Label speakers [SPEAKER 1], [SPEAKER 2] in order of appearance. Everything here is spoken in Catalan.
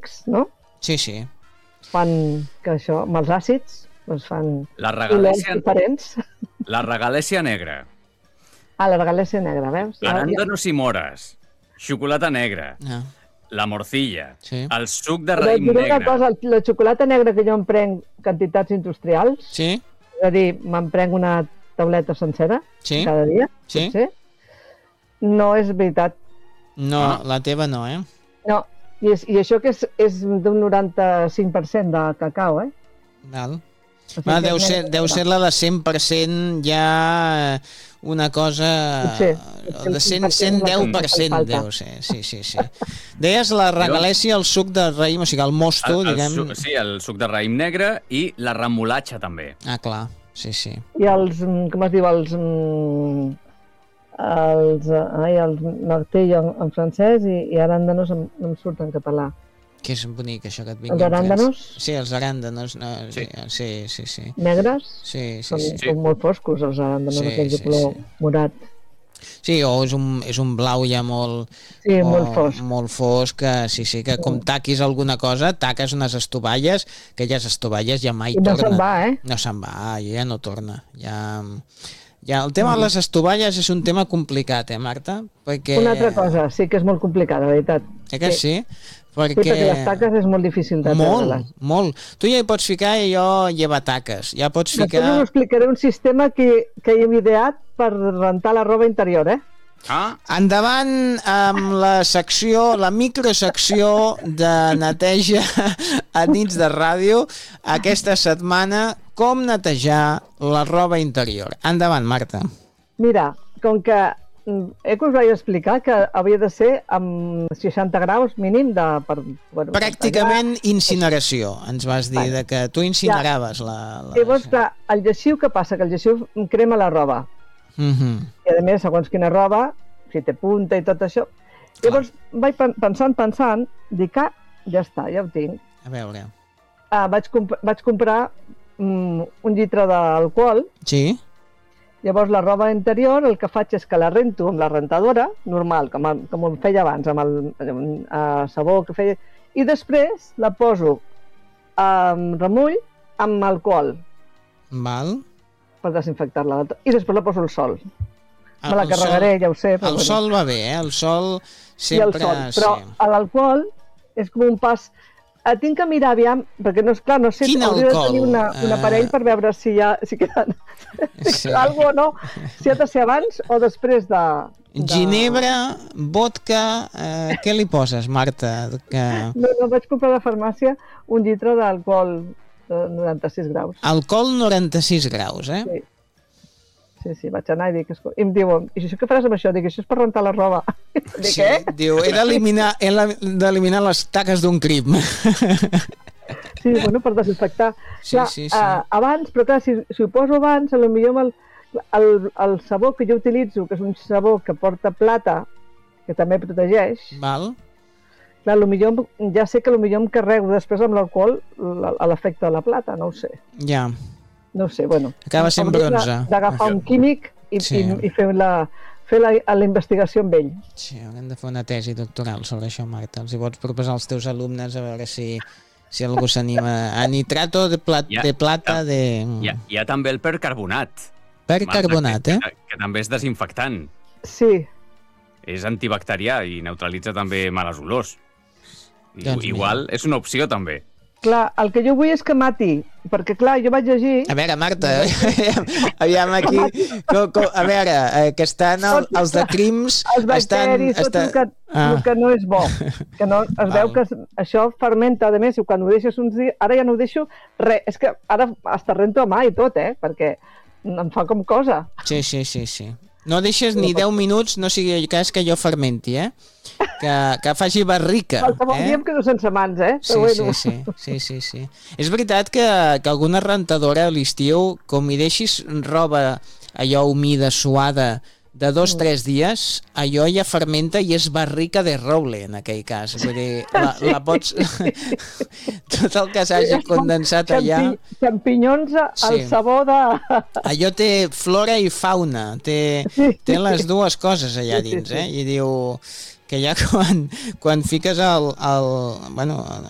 [SPEAKER 1] secs, no?
[SPEAKER 2] Sí, sí.
[SPEAKER 1] Fan que això, amb els àcids, doncs fan
[SPEAKER 3] La
[SPEAKER 1] olors diferents.
[SPEAKER 3] regalèsia negra.
[SPEAKER 1] La regalèsia negra, veus?
[SPEAKER 3] Arándanos i mores. Xocolata negra.
[SPEAKER 2] Ah.
[SPEAKER 3] La morcilla.
[SPEAKER 2] Sí.
[SPEAKER 3] El suc de
[SPEAKER 1] Però et
[SPEAKER 3] raïm
[SPEAKER 1] diré una
[SPEAKER 3] negre.
[SPEAKER 1] cosa, la xocolata negra que jo em prenc quantitats industrials,
[SPEAKER 2] Sí?
[SPEAKER 1] és a dir, me'n prenc una tauleta sencera
[SPEAKER 2] Sí?
[SPEAKER 1] cada dia,
[SPEAKER 2] Sí?
[SPEAKER 1] potser, no és veritat.
[SPEAKER 2] No, la teva no, eh?
[SPEAKER 1] No, i això que és d'un 95% de cacau, eh?
[SPEAKER 2] Val.
[SPEAKER 1] O sigui
[SPEAKER 2] Va,
[SPEAKER 1] que
[SPEAKER 2] deu ser la de 100% ja una cosa...
[SPEAKER 1] Potser.
[SPEAKER 2] De 110% deu ser, sí. Deies la regalèsia, el suc de raïm, o sigui, el mosto, diguem...
[SPEAKER 3] Sí, el suc de raïm negre i la remolatxa, també.
[SPEAKER 2] Ah, clar, sí.
[SPEAKER 1] I els, com es diu, els martell en francès i aràndanos no em surt en català.
[SPEAKER 2] Que és bonic, això que et vingui.
[SPEAKER 1] Els aràndanos?
[SPEAKER 2] Sí, els aràndanos. No, sí.
[SPEAKER 1] Negres?
[SPEAKER 2] Sí.
[SPEAKER 1] Són molt foscos, els aràndanos, aquells de color morat.
[SPEAKER 2] Sí, o és un blau ja molt...
[SPEAKER 1] Sí, molt fosc.
[SPEAKER 2] Molt fosc, que com taquis alguna cosa, taques unes estovalles, que aquelles estovalles ja mai tornen.
[SPEAKER 1] I no se'n va, eh?
[SPEAKER 2] No se'n va, ja no torna. Ja, el tema de les estovalles és un tema complicat, Marta? Perquè...
[SPEAKER 1] Una altra cosa, sí que és molt complicat, la veritat.
[SPEAKER 2] Que sí?
[SPEAKER 1] Perquè les taques és molt difícil de treure-les.
[SPEAKER 2] Molt. Tu ja hi pots ficar i jo llevataques. Ja pots ficar...
[SPEAKER 1] Després us explicaré un sistema que hem ideat per rentar la roba interior, eh?
[SPEAKER 2] Endavant amb la microsecció de neteja a dins de ràdio aquesta setmana, com netejar la roba interior. Endavant, Marta.
[SPEAKER 1] Mira, com que us vaig explicar que havia de ser amb 60 graus mínim de...
[SPEAKER 2] Pràcticament incineració, ens vas dir, de que tu incineraves
[SPEAKER 1] Llavors, clar, el lleixiu, què passa? Que el lleixiu crema la roba. I a més, segons quina roba, si té punta i tot això. Llavors vaig pensant, dic, ja està, ja ho tinc.
[SPEAKER 2] A veure.
[SPEAKER 1] Vaig comprar un litre d'alcohol.
[SPEAKER 2] Sí.
[SPEAKER 1] Llavors la roba interior el que faig és que la rento amb la rentadora, normal, com ho feia abans, amb el sabó que feia, i després la poso amb remull amb alcohol.
[SPEAKER 2] Val.
[SPEAKER 1] Per desinfectar-la. I després la poso al sol. Me la carregaré, ja ho sé.
[SPEAKER 2] El sol va bé, el sol sempre...
[SPEAKER 1] Però l'alcohol és com un pas... Tinc que mirar aviam, perquè no és clar, no sé, hauria de tenir un aparell per veure si queda alguna o no, si ha de ser abans o després de...
[SPEAKER 2] Ginebra, vodka, què li poses, Marta?
[SPEAKER 1] No, vaig comprar a la farmàcia un litre d'alcohol de 96 graus.
[SPEAKER 2] Alcohol 96 graus, eh?
[SPEAKER 1] Sí, vaig anar i dic, i em diuen, i això què faràs amb això? Dic, això és per rentar la roba. Dic,
[SPEAKER 2] sí, diu, he d'eliminar les taques d'un crim.
[SPEAKER 1] Sí, bueno, per desinfectar.
[SPEAKER 2] Sí.
[SPEAKER 1] Abans, però clar, si ho poso abans, potser amb el sabó que jo utilitzo, que és un sabó que porta plata, que també protegeix,
[SPEAKER 2] val.
[SPEAKER 1] Clar, ja sé que potser em carrego després amb l'alcohol l'efecte de la plata, no ho sé.
[SPEAKER 2] Ja.
[SPEAKER 1] No ho sé, bueno.
[SPEAKER 2] Acaba sent bronze.
[SPEAKER 1] D'agafar un químic i fer la investigació amb ell.
[SPEAKER 2] Sí, haurem de fer una tesi doctoral sobre això, Marta. Els hi pots proposar als teus alumnes a veure si algú s'anima. A nitrato de plata de...
[SPEAKER 3] Hi ha també el percarbonat.
[SPEAKER 2] Percarbonat,
[SPEAKER 3] que també és desinfectant.
[SPEAKER 1] Sí.
[SPEAKER 3] És antibacterià i neutralitza també males olors. Igual és una opció també.
[SPEAKER 1] Clar, el que jo vull és que mati, perquè clar, jo vaig llegir...
[SPEAKER 2] A veure, Marta, aviam aquí... A veure, que estan els de crims...
[SPEAKER 1] Els bacteris, tot el que no és bo. Que no, es veu que això fermenta, a més, i quan ho deixes uns dies... Ara ja no ho deixo res, és que ara hasta rento a mà i tot, perquè em fa com cosa.
[SPEAKER 2] Sí. No deixes ni 10 minuts, no sigui cas que jo fermenti, que faci barrica.
[SPEAKER 1] Qualsevol dia em quedo sense mans,
[SPEAKER 2] Sí. És veritat que alguna rentadora a l'estiu, com hi deixis roba allò humida, suada, de 2 o 3 dies, allò ja fermenta i és barrica de roble, en aquell cas. Vull dir, la pots... Tot el que s'hagi condensat allà...
[SPEAKER 1] Xampinyons al sabó de...
[SPEAKER 2] Allò té flora i fauna, té les dues coses allà dins, I diu... que ja quan fiques